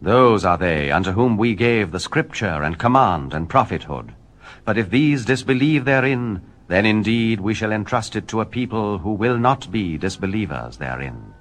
Those are they unto whom we gave the Scripture and command and prophethood. But if these disbelieve therein, then indeed we shall entrust it to a people who will not be disbelievers therein.